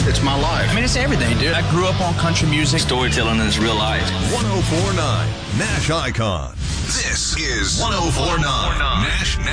It's my life. I mean, it's everything, dude. I grew up on country music. Storytelling is real life. 104.9 Nash Icon. This is 104.9 Nash